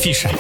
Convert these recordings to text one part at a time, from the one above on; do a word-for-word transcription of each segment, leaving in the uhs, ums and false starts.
афиша.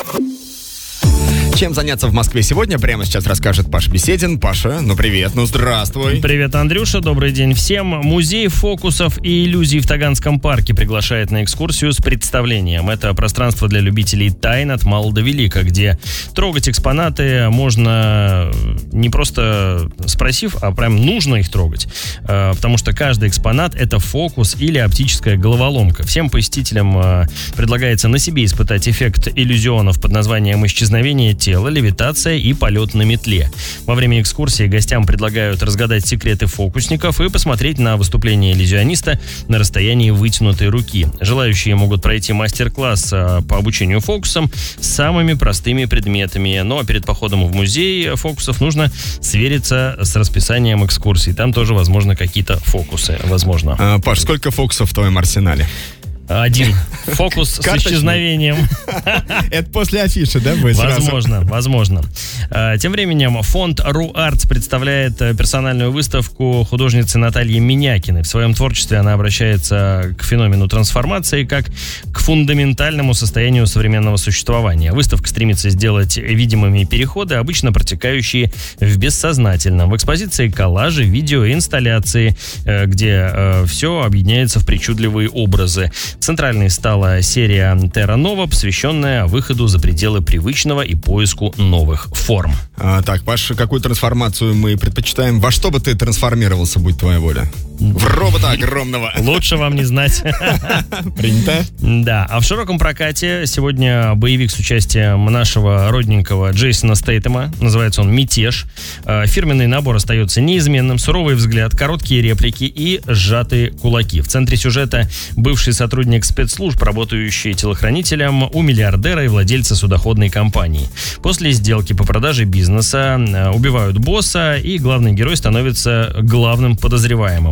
Чем заняться в Москве сегодня, прямо сейчас расскажет Паша Беседин. Паша, ну привет, ну здравствуй. Привет, Андрюша, добрый день всем. Музей фокусов и иллюзий в Таганском парке приглашает на экскурсию с представлением. Это пространство для любителей тайн от мала до велика, где трогать экспонаты можно не просто спросив, а прям нужно их трогать. Потому что каждый экспонат — это фокус или оптическая головоломка. Всем посетителям предлагается на себе испытать эффект иллюзионов под названием «Исчезновение тела, левитация и полет на метле». Во время экскурсии гостям предлагают разгадать секреты фокусников и посмотреть на выступление иллюзиониста на расстоянии вытянутой руки. Желающие могут пройти мастер-класс по обучению фокусам с самыми простыми предметами. Но перед походом в музей фокусов нужно свериться с расписанием экскурсий. Там тоже, возможно, какие-то фокусы. Возможно. А, Паш, сколько фокусов в твоем арсенале? Один. Фокус с исчезновением. Это после афиши, да, будет сразу? Возможно, возможно. Тем временем фонд РУ-Артс представляет персональную выставку художницы Натальи Минякиной. В своем творчестве она обращается к феномену трансформации как к фундаментальному состоянию современного существования. Выставка стремится сделать видимыми переходы, обычно протекающие в бессознательном. В экспозиции коллажи, видео, инсталляции, где все объединяется в причудливые образы. Центральной стала серия Terra Nova, посвященная выходу за пределы привычного и поиску новых форм. А, так, Паш, какую трансформацию мы предпочитаем? Во что бы ты трансформировался, будь твоя воля? В робота огромного. Лучше вам не знать. Принято? Да, а в широком прокате сегодня боевик с участием нашего родненького Джейсона Стейтема. Называется он «Мятеж». Фирменный набор остается неизменным. Суровый взгляд, короткие реплики и сжатые кулаки. В центре сюжета бывший сотрудник спецслужб, работающий телохранителем у миллиардера и владельца судоходной компании. После сделки по продаже бизнеса убивают босса, и главный герой становится главным подозреваемым.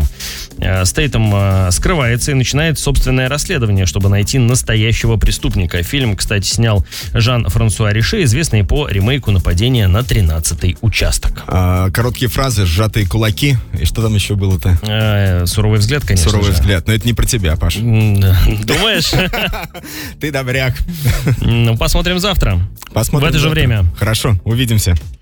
Стейтем скрывается и начинает собственное расследование, чтобы найти настоящего преступника. Фильм, кстати, снял Жан-Франсуа Рише, известный по ремейку «Нападение на тринадцатый участок». А, короткие фразы, сжатые кулаки. И что там еще было-то? А, суровый взгляд, конечно. Суровый же. взгляд. Но это не про тебя, Паш. Думаешь? Ты добряк. Ну, посмотрим завтра. Посмотрим в это же завтра. время. Хорошо, увидимся.